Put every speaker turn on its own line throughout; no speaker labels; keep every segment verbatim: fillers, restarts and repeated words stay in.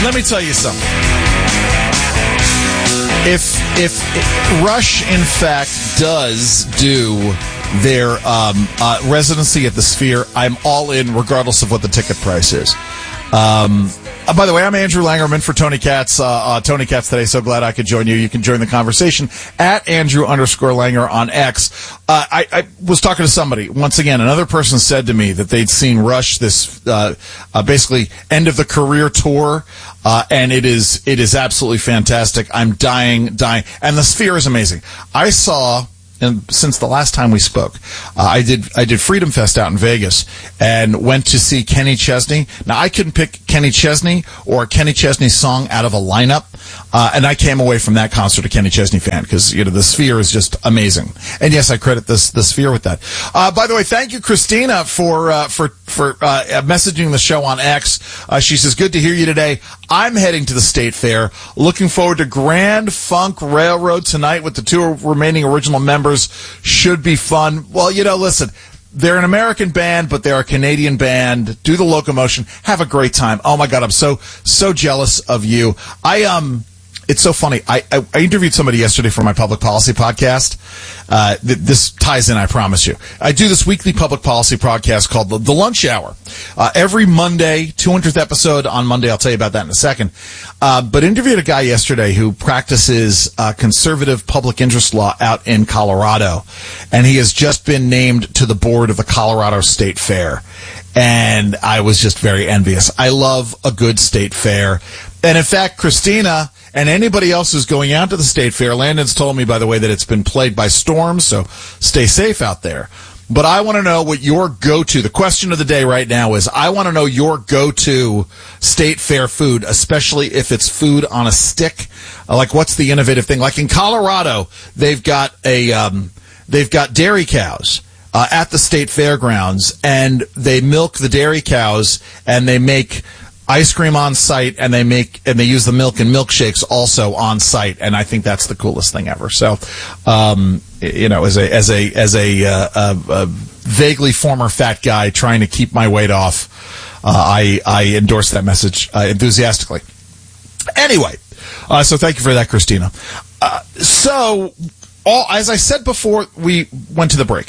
Let me tell you something. If if, if Rush, in fact, does do their um, uh, residency at the Sphere, I'm all in, regardless of what the ticket price is. Um, uh, by the way, I'm Andrew Langerman for Tony Katz. Uh, uh, Tony Katz today. So glad I could join you. You can join the conversation at Andrew underscore Langer on X. Uh, I, I was talking to somebody once again. Another person said to me that they'd seen Rush this uh, uh, basically end of the career tour, uh, and it is it is absolutely fantastic. I'm dying, dying, and the Sphere is amazing. I saw. And since the last time we spoke, uh, I did I did Freedom Fest out in Vegas and went to see Kenny Chesney. Now, I couldn't pick Kenny Chesney or a Kenny Chesney song out of a lineup, uh, and I came away from that concert a Kenny Chesney fan because, you know, the Sphere is just amazing. And yes, I credit this the Sphere with that. Uh, by the way, thank you, Christina, for uh, for for uh, messaging the show on X. Uh, she says, "Good to hear you today. I'm heading to the State Fair. Looking forward to Grand Funk Railroad tonight with the two remaining original members. Should be fun." Well, you know, listen, they're an American band, but they're a Canadian band. Do the locomotion. Have a great time. Oh, my God, I'm so, so jealous of you. I, um... It's so funny. I, I, I interviewed somebody yesterday for my public policy podcast. Uh, th- this ties in, I promise you. I do this weekly public policy podcast called The, the Lunch Hour. Uh, every Monday, two hundredth episode on Monday. I'll tell you about that in a second. Uh, but interviewed a guy yesterday who practices uh, conservative public interest law out in Colorado. And he has just been named to the board of the Colorado State Fair. And I was just very envious. I love a good state fair. And in fact, Christina and anybody else who's going out to the State Fair, Landon's told me, by the way, that it's been plagued by storms, so stay safe out there. But I want to know what your go-to, the question of the day right now is, I want to know your go-to State Fair food, especially if it's food on a stick. Like, what's the innovative thing? Like in Colorado, they've got a, um, they've got dairy cows. Uh, at the state fairgrounds, and they milk the dairy cows, and they make ice cream on site, and they make and they use the milk in milkshakes also on site, and I think that's the coolest thing ever. So, um, you know, as a as a as a, uh, a, a vaguely former fat guy trying to keep my weight off, uh, I I endorse that message uh, enthusiastically. Anyway, uh, so thank you for that, Christina. Uh, so, all as I said before, we went to the break.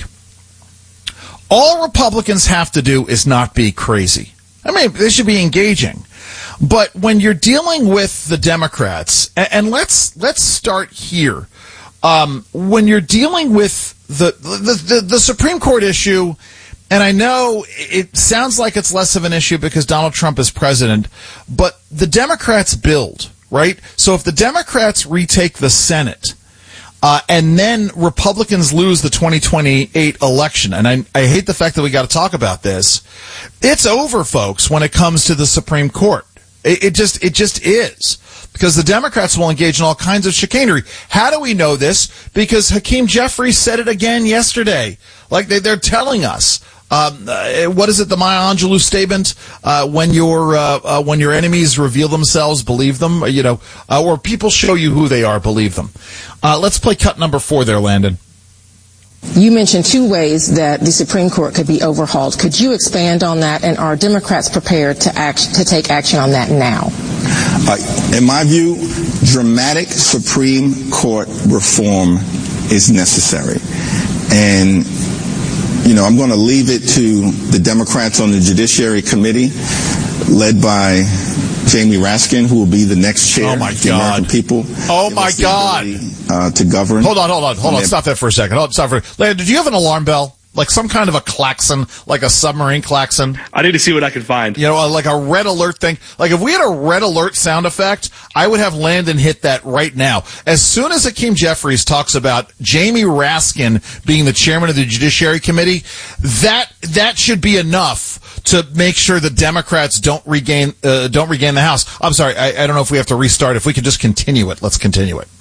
All Republicans have to do is not be crazy. I mean, they should be engaging. But when you're dealing with the Democrats, and, and let's let's start here. Um, when you're dealing with the, the, the, the Supreme Court issue, and I know it sounds like it's less of an issue because Donald Trump is president, but the Democrats build, right? So if the Democrats retake the Senate, Uh, and then Republicans lose the twenty twenty-eight election. And I, I hate the fact that we got to talk about this. It's over, folks, when it comes to the Supreme Court. It, it just it just is. Because the Democrats will engage in all kinds of chicanery. How do we know this? Because Hakeem Jeffries said it again yesterday. Like they, they're telling us. Um, uh, what is it, the Maya Angelou statement? Uh, when your uh, uh, when your enemies reveal themselves, believe them. You know, uh, or people show you who they are, believe them. Uh, let's play cut number four there, Landon.
You mentioned two ways that the Supreme Court could be overhauled. Could you expand on that? And are Democrats prepared to act to take action on that now?
Uh, in my view, dramatic Supreme Court reform is necessary, and. You know, I'm going to leave it to the Democrats on the Judiciary Committee, led by Jamie Raskin, who will be the next chair
oh my
of the
God.
American people.
Oh, my God.
Ability, uh, to govern.
Hold on, hold on, hold on. Stop that for a second. Hold on, stop for Landon, did you have an alarm bell? Like some kind of a klaxon, like a submarine klaxon?
I need to see what I can find.
You know, like a red alert thing. Like if we had a red alert sound effect, I would have Landon hit that right now. As soon as Hakeem Jeffries talks about Jamie Raskin being the chairman of the Judiciary Committee, that that should be enough to make sure the Democrats don't regain uh, don't regain the House. I'm sorry, I, I don't know if we have to restart. If we could just continue it, let's continue it.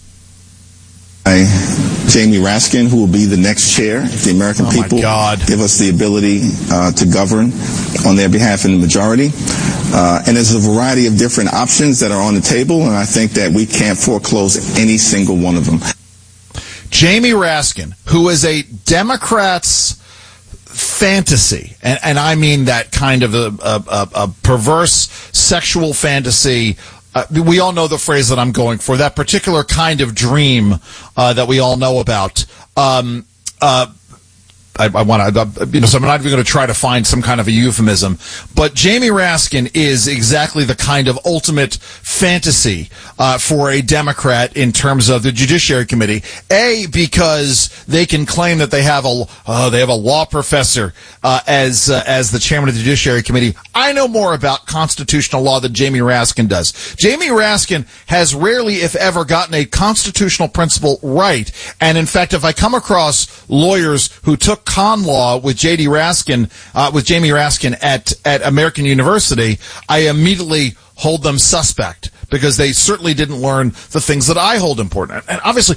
Jamie Raskin, who will be the next chair if the American
oh
people give us the ability uh, to govern on their behalf in the majority. Uh, and there's a variety of different options that are on the table, and I think that we can't foreclose any single one of them.
Jamie Raskin, who is a Democrat's fantasy, and, and I mean that kind of a, a, a perverse sexual fantasy. Uh, we all know the phrase that I'm going for, that particular kind of dream uh, that we all know about. Um, uh, I, I want to, you know, so I'm not even going to try to find some kind of a euphemism. But Jamie Raskin is exactly the kind of ultimate fantasy uh, for a Democrat in terms of the Judiciary Committee. A, because they can claim that they have a uh, they have a law professor uh, as uh, as the chairman of the Judiciary Committee. I know more about constitutional law than Jamie Raskin does. Jamie Raskin has rarely, if ever, gotten a constitutional principle right. And in fact, if I come across lawyers who took con law with J D Raskin, uh, with Jamie Raskin at, at American University, I immediately hold them suspect because they certainly didn't learn the things that I hold important. And obviously,